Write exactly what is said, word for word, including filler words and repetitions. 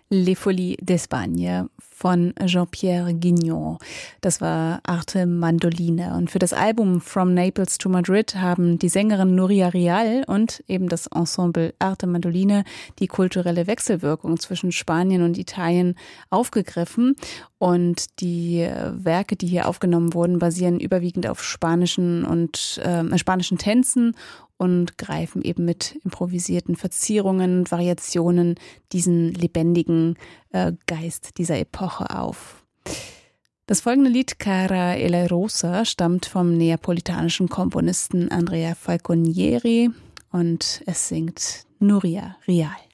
Les Folies d'Espagne von Jean-Pierre Guignon. Das war Arte Mandoline. Und für das Album From Naples to Madrid haben die Sängerin Núria Rial und eben das Ensemble Arte Mandoline die kulturelle Wechselwirkung zwischen Spanien und Italien aufgegriffen. Und die Werke, die hier aufgenommen wurden, basieren überwiegend auf spanischen und äh, spanischen Tänzen und greifen eben mit improvisierten Verzierungen und Variationen diesen lebendigen äh, Geist dieser Epoche auf. Das folgende Lied Cara e la Rosa stammt vom neapolitanischen Komponisten Andrea Falconieri und es singt Núria Rial.